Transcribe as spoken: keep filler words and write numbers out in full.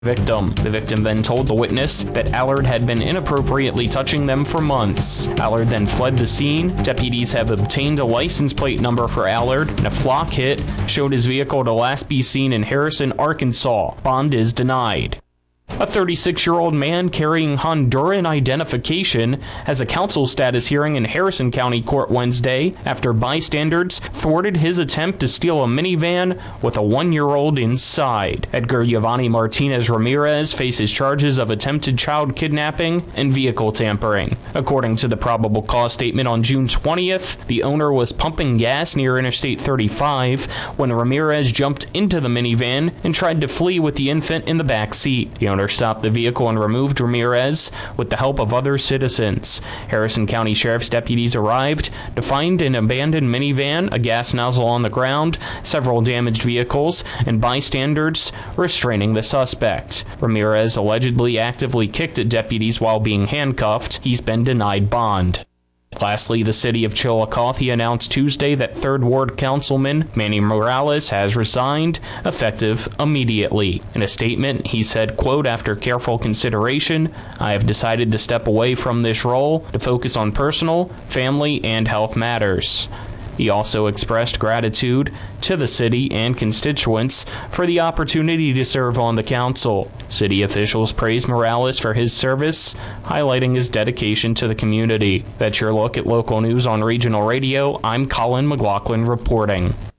victim. The victim then told the witness that Allard had been inappropriately touching them for months. Allard then fled the scene. Deputies have obtained a license plate number for Allard, and a flock hit showed his vehicle to last be seen in Harrison, Arkansas. Bond is denied. A thirty-six-year-old man carrying Honduran identification has a counsel status hearing in Harrison County Court Wednesday after bystanders thwarted his attempt to steal a minivan with a one-year-old inside. Edgar Giovanni Martinez Ramirez faces charges of attempted child kidnapping and vehicle tampering. According to the probable cause statement on June twentieth, the owner was pumping gas near Interstate thirty-five when Ramirez jumped into the minivan and tried to flee with the infant in the back seat. The owner stopped the vehicle and removed Ramirez with the help of other citizens. Harrison County Sheriff's deputies arrived to find an abandoned minivan, a gas nozzle on the ground, several damaged vehicles, and bystanders restraining the suspect. Ramirez allegedly actively kicked at deputies while being handcuffed. He's been denied bond. Lastly, the city of Chillicothe announced Tuesday that third Ward Councilman Manny Morales has resigned, effective immediately. In a statement, he said, quote, "After careful consideration, I have decided to step away from this role to focus on personal, family, and health matters." He also expressed gratitude to the city and constituents for the opportunity to serve on the council. City officials praised Morales for his service, highlighting his dedication to the community. That's your look at local news on Regional Radio. I'm Colin McLaughlin reporting.